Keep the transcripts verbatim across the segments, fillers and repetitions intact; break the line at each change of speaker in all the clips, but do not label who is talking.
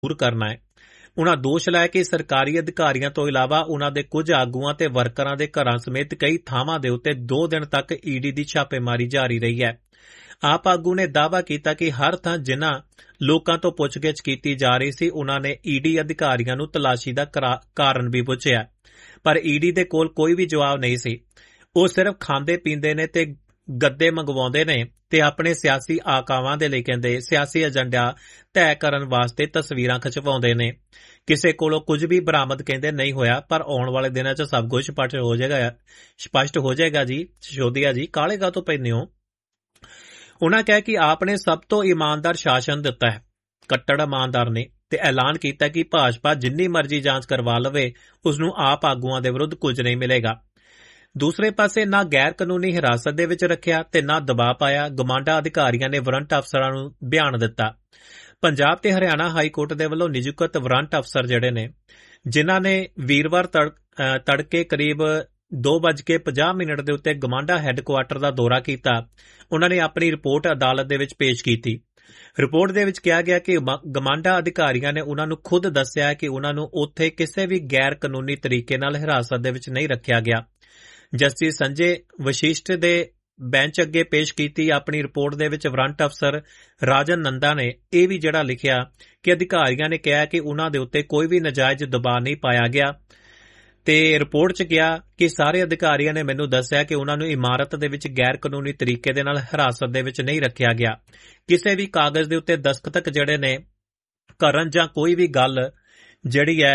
दूर करना है। उन्हां दोष लाया कि सरकारी अधिकारियों तो इलावा उन्हां दे कुछ आगूआं ते वर्करां दे घरां समेत कई थावां दे उत्ते दो दिन तक ईडी दी छापेमारी जारी रही है। आप आगू ने दावा किया कि हर थां जिन्हां लोकां तो पुछगिछ कीती जा रही सी उन्हां ने ईडी अधिकारियों नूं तलाशी दा कारण भी पुछिआ, पर ईडी दे कोल कोई भी जवाब नहीं सी। ਉਹ सिर्फ खांदे पींदे ने ते गद्दे मंगवाउंदे ने ते अपने सियासी आकावां दे लई कहंदे सियासी एजेंडा तय करन वास्ते तस्वीरां खिचवाउंदे ने। किसे कोलों कुछ भी बरामद कहंदे नहीं होया, पर आउण वाले दिनां च सब कुछ स्पष्ट हो जाएगा स्पष्ट हो जाएगा जी। सिसोदिया जी काले गा तो पैंदे हो। उन्हां कहा कि आपने सब तो ईमानदार शासन दिता है, कट्टड़ ईमानदार ने, ते ऐलान किया कि भाजपा जिन्नी मर्जी जांच करवा लवे उसनूं आप आगूआं दे विरुद्ध कुछ नहीं मिलेगा। दूसरे पासे ना गैर कानूनी हिरासत दे विच रखिया ते ना दबाव पाया। गमांडा अधिकारियों ने वारंट अफसरां नूं बयान दिता। पंजाब ते हरियाणा हाई कोर्ट दे वल्लों नियुक्त वारंट अफसर जिहड़े ने जिन्हां ने वीरवार तड़के करीब दो बज के पचास मिनट के उत्ते गमांडा हैडकुआटर का दौरा किया। उन्होंने अपनी रिपोर्ट अदालत दे विच पेश की। रिपोर्ट दे विच कहा गया कि गमांडा अधिकारियों ने उन्होंने खुद दस्सिया कि उन्होंने उत्थे किसी भी गैर कानूनी तरीके नाल हिरासत दे विच नहीं रखिया गया। जस्टिस संजय वशिष्ठ दे बेंच अगे पेश की अपनी रिपोर्ट दे विच वारंट अफसर राजन नंदा ने यह भी जिहड़ा लिखिया कि अधिकारियों ने कहा कि उन्हां दे उत्ते कोई भी नजायज दबाव नहीं पाया गया। ते रिपोर्ट च कहा कि सारे अधिकारियों ने मैनूं दस्सिया कि उन्हां नूं इमारत दे विच गैर कानूनी तरीके दे नाल हिरासत दे विच नहीं रखिया गया। किसी भी कागज दे उत्ते दस्तखत जिहड़े ने करन जां कोई भी गल जिहड़ी है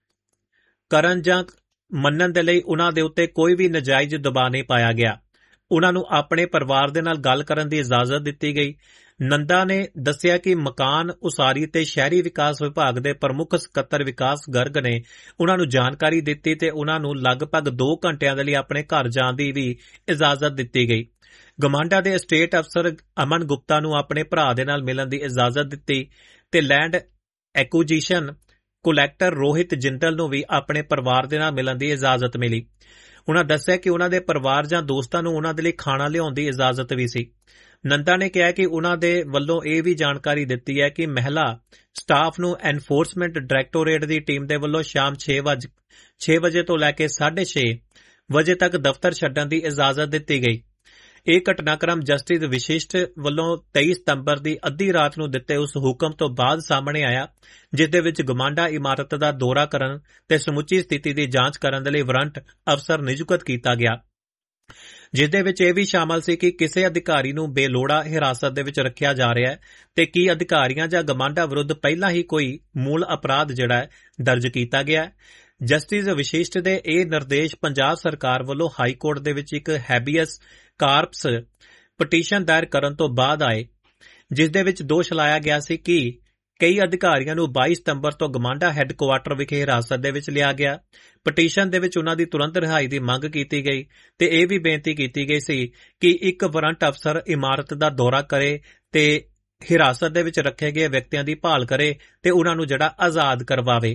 करन जां मन्नण दे लई उन्हां दे उत्ते कोई भी नजायज दबाव नहीं पाया गया। उन्हां नूं अपने परिवार दे नाल गल करन दी इजाजत दित्ती गई। नंदा ने दस्सिया कि मकान उसारी ते शहरी विकास विभाग दे प्रमुख सकत्तर विकास गर्ग ने उन्हां नूं जानकारी दित्ती ते उन्हां नूं लगभग दो घंटिਆਂ ਦੇ ਲਈ ਆਪਣੇ ਘਰ ਜਾਣ ਦੀ ਵੀ इजाजत ਦਿੱਤੀ गई। ਗਮਾਂਡਾ ਦੇ ਸਟੇਟ ਅਫਸਰ ਅਮਨ ਗੁਪਤਾ ਨੂੰ ਆਪਣੇ ਭਰਾ ਦੇ ਨਾਲ ਮਿਲਣ ਦੀ ਇਜਾਜ਼ਤ ਦਿੱਤੀ ਤੇ land acquisition collector Rohit Jindal ਨੂੰ ਵੀ ਆਪਣੇ ਪਰਿਵਾਰ ਦੇ ਨਾਲ ਮਿਲਣ ਦੀ ਇਜਾਜ਼ਤ ਮਿਲੀ। ਉਨ੍ਹਾਂ ਦੱਸਿਆ ਕਿ ਉਨ੍ਹਾਂ ਦੇ ਪਰਿਵਾਰ ਜਾਂ ਦੋਸਤਾਂ ਨੂੰ ਉਨ੍ਹਾਂ ਦੇ ਲਈ ਖਾਣਾ ਲਿਆਉਣ ਦੀ ਇਜਾਜ਼ਤ ਵੀ ਸੀ। ਨੰਦਾ ਨੇ ਕਿਹਾ ਕਿ ਉਨ੍ਹਾਂ ਦੇ ਵੱਲੋਂ ਇਹ ਵੀ ਜਾਣਕਾਰੀ ਦਿੱਤੀ ਹੈ ਕਿ ਮਹਿਲਾ ਸਟਾਫ ਨੂੰ ਐਨਫੋਰਸਮੈਂਟ ਡਾਇਰੈਕਟੋਰੇਟ ਦੀ ਟੀਮ ਦੇ ਵੱਲੋਂ ਸ਼ਾਮ ਛੇ ਵਜੇ ਤੋਂ ਲੈ ਕੇ ਸਾਢੇ ਛੇ ਵਜੇ ਤੱਕ ਦਫ਼ਤਰ ਛੱਡਣ ਦੀ ਇਜਾਜ਼ਤ ਦਿੱਤੀ ਗਈ। ਇਹ ਘਟਨਾਕ੍ਰਮ ਜਸਟਿਸ ਵਿਸ਼ਿਸ਼ਟ ਵੱਲੋਂ तेईस ਸਤੰਬਰ ਦੀ ਅੱਧੀ ਰਾਤ ਨੂੰ ਦਿੱਤੇ ਉਸ ਹੁਕਮ ਤੋਂ ਬਾਅਦ ਸਾਹਮਣੇ ਆਇਆ ਜਿਸ ਦੇ ਵਿੱਚ ਗਮਾਂਡਾ ਇਮਾਰਤ ਦਾ ਦੌਰਾ ਕਰਨ ਤੇ ਸਮੁੱਚੀ ਸਥਿਤੀ ਦੀ ਜਾਂਚ ਕਰਨ ਦੇ ਲਈ ਵਾਰੰਟ ਅਫਸਰ ਨਿਯੁਕਤ ਕੀਤਾ ਗਿਆ, ਜਿਸ ਦੇ ਵਿੱਚ ਇਹ ਵੀ ਸ਼ਾਮਲ ਸੀ ਕਿ ਕਿਸੇ ਅਧਿਕਾਰੀ ਨੂੰ ਬੇਲੋੜਾ ਹਿਰਾਸਤ ਦੇ ਵਿੱਚ ਰੱਖਿਆ ਜਾ ਰਿਹਾ ਹੈ ਤੇ ਕੀ ਅਧਿਕਾਰੀਆਂ ਜਾਂ ਗਮਾਂਡਾ ਵਿਰੁੱਧ ਪਹਿਲਾਂ ਹੀ ਕੋਈ ਮੂਲ ਅਪਰਾਧ ਜਿਹੜਾ ਹੈ ਦਰਜ ਕੀਤਾ ਗਿਆ ਹੈ। ਜਸਟਿਸ ਵਿਸ਼ਿਸ਼ਟ ਦੇ ਇਹ ਨਿਰਦੇਸ਼ ਪੰਜਾਬ ਸਰਕਾਰ ਵੱਲੋਂ ਹਾਈ ਕੋਰਟ ਦੇ ਵਿੱਚ ਇੱਕ ਹੈਬੀਅਸ ਕਾਰਪਸ ਪਟੀਸ਼ਨ ਦਾਇਰ ਕਰਨ ਤੋਂ ਬਾਅਦ ਆਏ, ਜਿਸ ਦੇ ਵਿੱਚ ਦੋਸ਼ ਲਾਇਆ ਗਿਆ ਸੀ ਕਿ ਕਈ ਅਧਿਕਾਰੀਆਂ ਨੂੰ बाईस ਸਤੰਬਰ ਤੋਂ ਗਮਾਂਡਾ ਹੈੱਡਕੁਆਰਟਰ ਵਿਖੇ ਹਿਰਾਸਤ ਦੇ ਵਿੱਚ ਲਿਆ ਗਿਆ। ਪਟੀਸ਼ਨ ਦੇ ਵਿੱਚ ਉਨ੍ਹਾਂ ਦੀ ਤੁਰੰਤ ਰਿਹਾਈ ਦੀ ਮੰਗ ਕੀਤੀ ਗਈ ਤੇ ਇਹ ਵੀ ਬੇਨਤੀ ਕੀਤੀ ਗਈ ਸੀ ਕਿ ਇੱਕ ਵਾਰੰਟ ਅਫਸਰ ਇਮਾਰਤ ਦਾ ਦੌਰਾ ਕਰੇ ਤੇ ਹਿਰਾਸਤ ਦੇ ਵਿੱਚ ਰੱਖੇ ਗਏ ਵਿਅਕਤੀਆਂ ਦੀ ਭਾਲ ਕਰੇ ਤੇ ਉਨ੍ਹਾਂ ਨੂੰ ਜਿਹੜਾ ਆਜ਼ਾਦ ਕਰਵਾਵੇ।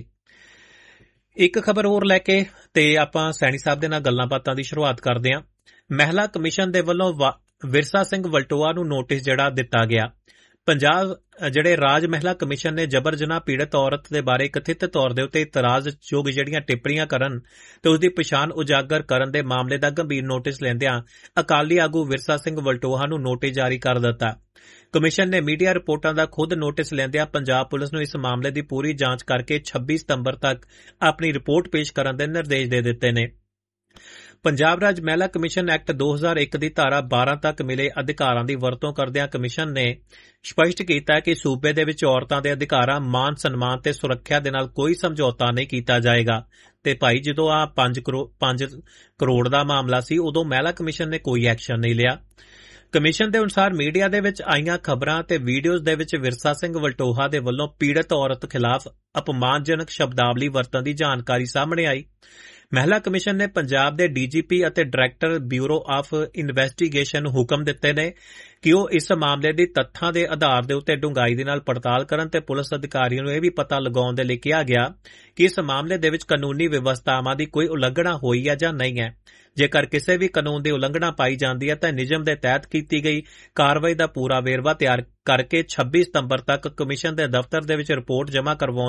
ਇੱਕ ਖਬਰ ਹੋਰ ਲੈ ਕੇ ਤੇ ਆਪਾਂ ਸੈਣੀ ਸਾਹਿਬ ਦੇ ਨਾਲ ਗੱਲਾਂ ਬਾਤਾਂ ਦੀ ਸ਼ੁਰੂਆਤ ਕਰਦੇ ਹਾਂ। ਮਹਿਲਾ ਕਮਿਸ਼ਨ ਦੇ ਵੱਲੋਂ ਵਿਰਸਾ ਸਿੰਘ ਵਲਟੋਆ ਨੂੰ ਨੋਟਿਸ ਜਿਹੜਾ ਦਿੱਤਾ ਗਿਆ। ਪੰਜਾਬ ਜਿਹੜੇ ਰਾਜ ਮਹਿਲਾ ਕਮਿਸ਼ਨ ਨੇ ਜਬਰ ਜਨਾਹ ਪੀੜਤ ਔਰਤ ਦੇ ਬਾਰੇ ਕਥਿਤ ਤੌਰ ਦੇ ਉੱਤੇ ਇਤਰਾਜ਼ਯੋਗ ਜਿਹੜੀਆਂ ਟਿੱਪਣੀਆਂ ਕਰਨ ਤੇ ਉਸ ਦੀ ਪਛਾਣ ਉਜਾਗਰ ਕਰਨ ਦੇ ਮਾਮਲੇ ਦਾ ਗੰਭੀਰ ਨੋਟਿਸ ਲੈਂਦਿਆਂ ਅਕਾਲੀ ਆਗੂ ਵਿਰਸਾ ਸਿੰਘ ਵਲਟੋਆ ਨੂੰ ਨੋਟਿਸ ਜਾਰੀ ਕਰ ਦਿੱਤਾ। ਕਮਿਸ਼ਨ ਨੇ ਮੀਡੀਆ ਰਿਪੋਰਟਾਂ ਦਾ ਖੁਦ ਨੋਟਿਸ ਲੈਂਦਿਆਂ ਪੰਜਾਬ ਪੁਲਿਸ ਨੂੰ ਇਸ ਮਾਮਲੇ ਦੀ ਪੂਰੀ ਜਾਂਚ ਕਰਕੇ ਛੱਬੀ ਸਤੰਬਰ ਤੱਕ ਆਪਣੀ ਰਿਪੋਰਟ ਪੇਸ਼ ਕਰਨ ਦੇ ਨਿਰਦੇਸ਼ ਦੇ ਦਿੱਤੇ ਨੇ। ਪੰਜਾਬ ਰਾਜ ਮਹਿਲਾ ਕਮਿਸ਼ਨ ਐਕਟ ਦੋ ਹਜ਼ਾਰ ਇੱਕ ਦੀ ਧਾਰਾ ਬਾਰਾਂ ਤੱਕ ਮਿਲੇ ਅਧਿਕਾਰਾਂ ਦੀ ਵਰਤੋਂ ਕਰਦਿਆਂ ਕਮਿਸ਼ਨ ਨੇ ਸਪਸ਼ਟ ਕੀਤਾ ਕਿ ਸੂਬੇ ਦੇ ਵਿੱਚ ਔਰਤਾਂ ਦੇ ਅਧਿਕਾਰਾਂ, ਮਾਨ ਸਨਮਾਨ ਤੇ ਸੁਰੱਖਿਆ ਦੇ ਨਾਲ ਕੋਈ ਸਮਝੌਤਾ ਨਹੀਂ ਕੀਤਾ ਜਾਏਗਾ। ਤੇ ਭਾਈ ਜਦੋਂ ਆ ਪੰਜ ਕਰੋੜ ਦਾ ਮਾਮਲਾ ਸੀ ਉਦੋਂ ਮਹਿਲਾ ਕਮਿਸ਼ਨ ਨੇ ਕੋਈ ਐਕਸ਼ਨ ਨਹੀਂ ਲਿਆ। ਕਮਿਸ਼ਨ ਦੇ ਅਨੁਸਾਰ ਮੀਡੀਆ ਦੇ ਵਿੱਚ ਆਈਆਂ ਖਬਰਾਂ ਤੇ ਵੀਡੀਓਜ਼ ਦੇ ਵਿੱਚ ਵਿਰਸਾ ਸਿੰਘ ਵਲਟੋਹਾ ਦੇ ਵੱਲੋਂ ਪੀੜਤ ਔਰਤ ਖਿਲਾਫ ਅਪਮਾਨਜਨਕ ਸ਼ਬਦਾਵਲੀ ਵਰਤਣ ਦੀ ਜਾਣਕਾਰੀ ਸਾਹਮਣੇ ਆਈ। ਮਹਿਲਾ ਕਮਿਸ਼ਨ ਨੇ ਪੰਜਾਬ ਦੇ ਡੀਜੀਪੀ ਅਤੇ ਡਾਇਰੈਕਟਰ ਬਿਊਰੋ ਆਫ ਇਨਵੈਸਟੀਗੇਸ਼ਨ ਨੂੰ ਹੁਕਮ ਦਿੱਤੇ ਨੇ ਕਿ ਉਹ ਇਸ ਮਾਮਲੇ ਦੀ ਤੱਥਾਂ ਦੇ ਆਧਾਰ ਦੇ ਉੱਤੇ ਡੂੰਘਾਈ ਦੇ ਨਾਲ ਪੜਤਾਲ ਕਰਨ ਤੇ ਪੁਲਿਸ ਅਧਿਕਾਰੀਆਂ ਨੂੰ ਇਹ ਵੀ ਪਤਾ ਲਗਾਉਣ ਦੇ ਲਈ ਕਿਹਾ ਗਿਆ ਕਿ ਇਸ ਮਾਮਲੇ ਦੇ ਵਿੱਚ ਕਾਨੂੰਨੀ ਵਿਵਸਥਾਵਾਂ ਦੀ ਕੋਈ ਉਲੰਘਣਾ ਹੋਈ ਹੈ ਜਾਂ ਨਹੀਂ ਹੈ। ਜੇਕਰ ਕਿਸੇ ਵੀ ਕਾਨੂੰਨ ਦੀ ਉਲੰਘਣਾ ਪਾਈ ਜਾਂਦੀ ਹੈ ਤਾਂ ਨਿਯਮ ਦੇ ਤਹਿਤ ਕੀਤੀ ਗਈ ਕਾਰਵਾਈ ਦਾ ਪੂਰਾ ਵੇਰਵਾ ਤਿਆਰ ਕਰਕੇ ਛੱਬੀ ਸਤੰਬਰ ਤੱਕ ਕਮਿਸ਼ਨ ਦੇ ਦਫ਼ਤਰ ਦੇ ਵਿੱਚ ਰਿਪੋਰਟ ਜਮ੍ਹਾਂ ਕਰਵਾਉਣ